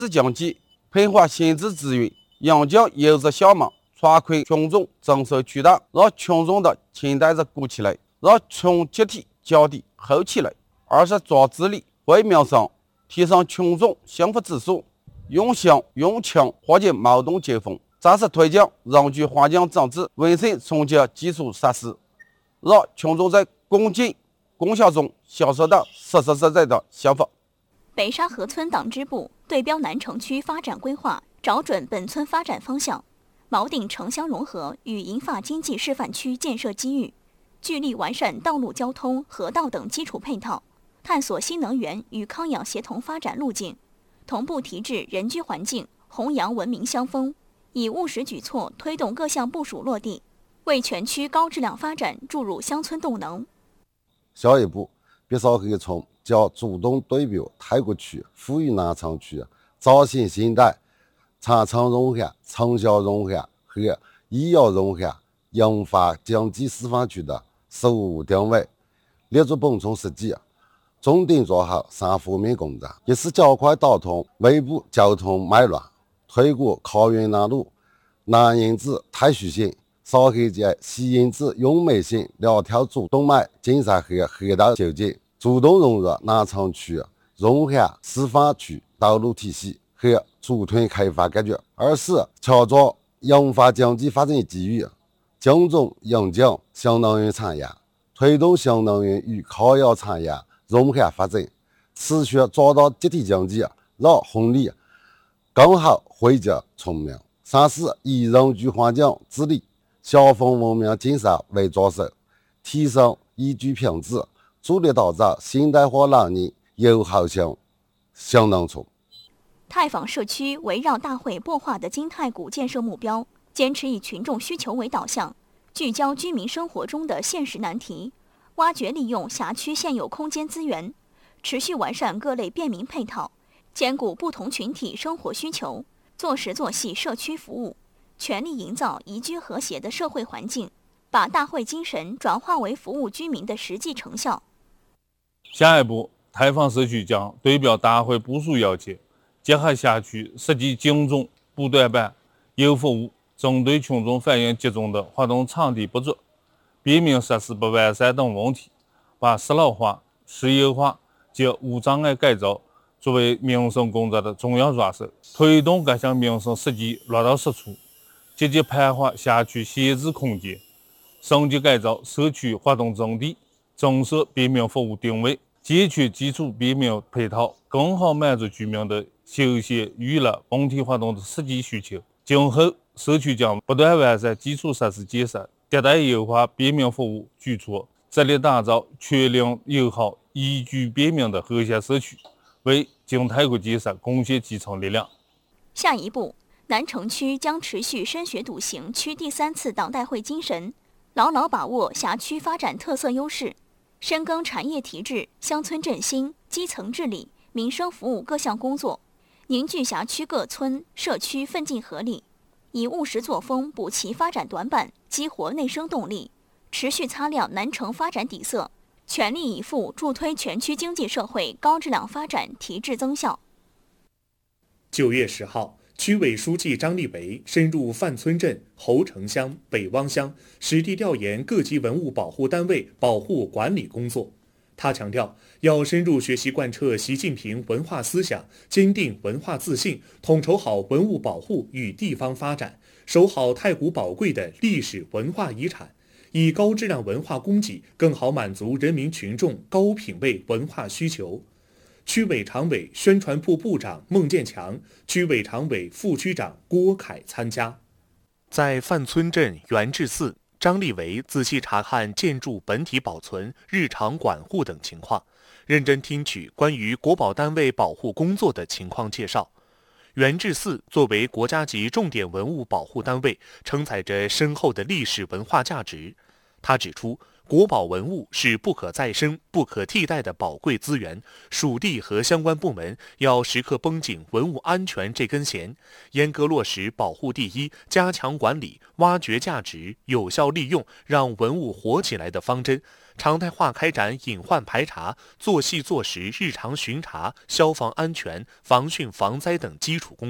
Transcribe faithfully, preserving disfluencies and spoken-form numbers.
经济配合闲置资源，引进优质项目，拓宽群众增收渠道，让群众的钱袋子鼓起来，让从集体降低厚起来。二是抓治理，为民生提升群众幸福指数，用心用情化解矛盾解封。扎实推进人居环境整治，完善重建基础设施，让群众在共进共享中享受到实实在在的幸福。 北沙河村党支部对标南城区发展规划，找准本村发展方向，锚定城乡融合与银发经济示范区建设机遇，聚力完善道路交通、河道等基础配套，探索新能源与康养协同发展路径，同步提质人居环境，弘扬文明乡风，以务实举措推动各项部署落地，为全区高质量发展注入乡村动能。 下一步，北沙河村将主动对标太谷区、富裕南城区，造新现代、产城融合、城乡融合和医药融合银发经济示范区的事务定位，列出本村实际，重点做好三方面工作：一是加快打通尾部交通脉络，推过康源南路、南营子太虚线、沙河街西营子永美线两条主动脉建设和河道修建，主动融入南城区融合示范区道路体系和主推开发格局。二是强壮银发经济发展机遇，精准引进新能源产业，推动新能源与康养产业融合发展，持续抓到集体经济，让红利更好惠及村民。三是以人居环境治理、乡风文明建设为着手，提升宜居品质，助力打造现代化老年友好型新农村。 太坊社区围绕大会擘画的金太谷建设目标，坚持以群众需求为导向，聚焦居民生活中的现实难题，挖掘利用辖区现有空间资源，持续完善各类便民配套，兼顾不同群体生活需求，做实做细社区服务，全力营造宜居和谐的社会环境，把大会精神转化为服务居民的实际成效。 下一步，太坊社区将对标大会部署要求，结合辖区设计精准、不断版、优服务，针对群众反映集中的活动场地不足、便民设施不完善等问题，把适老化、适优化及无障碍改造作为民生工作的重要抓手，推动各项民生实际落到实处，积极盘活辖区闲置空间，升级改造社区活动阵地，增设便民服务定位，健全基础便民配套，更好满足居民的休闲娱乐本体活动的实际需求。今后社区将不断完善基础设施建设，迭代优化便民服务举措，致力打造全龄友好、宜居便民的和谐社区，为金太谷建设贡献基层力量。 下一步，南城区将持续深学笃行区第三次党代会精神，牢牢把握辖区发展特色优势，深耕产业提质、乡村振兴、基层治理、民生服务各项工作，凝聚辖区各村社区奋进合力，以务实作风补齐发展短板，激活内生动力，持续擦亮南城发展底色，全力以赴助推全区经济社会高质量发展提质增效。 九月十号，区委书记张立维深入范村镇、侯城乡、北汪乡，实地调研各级文物保护单位保护管理工作。他强调，要深入学习贯彻习近平文化思想，坚定文化自信，统筹好文物保护与地方发展，守好太谷宝贵的历史文化遗产，以高质量文化供给更好满足人民群众高品位文化需求。区委常委、宣传部部长孟建强，区委常委、副区长郭凯参加。在范村镇元至寺，张立维仔细查看建筑本体保存、日常管护等情况，认真听取关于国保单位保护工作的情况介绍。元至寺作为国家级重点文物保护单位，承载着深厚的历史文化价值。他指出，国宝文物是不可再生、不可替代的宝贵资源，属地和相关部门要时刻绷紧文物安全这根弦，严格落实保护第一、加强管理、挖掘价值、有效利用、让文物活起来的方针， 常态化开展隐患排查、做细做实日常巡查、消防安全、防汛防灾等基础工作。